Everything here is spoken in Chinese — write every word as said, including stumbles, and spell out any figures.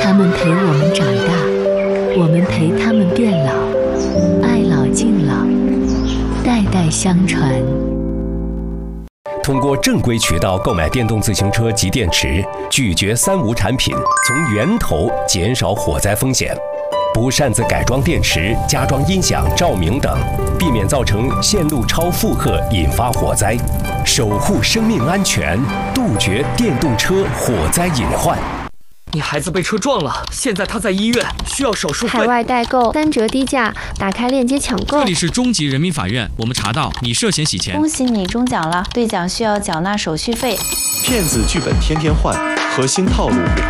他们陪我们长大，我们陪他们变老，爱老敬老，代代相传。 通过正规渠道购买电动自行车及电池，拒绝三无产品，从源头减少火灾风险。不擅自改装电池、加装音响、照明等，避免造成线路超负荷引发火灾，守护生命安全，杜绝电动车火灾隐患。 你孩子被车撞了，现在他在医院，需要手术费。 海外代购三折低价，打开链接抢购。 这里是中级人民法院，我们查到你涉嫌洗钱。 恭喜你中奖了，兑奖需要缴纳手续费。 骗子剧本天天换，核心套路不会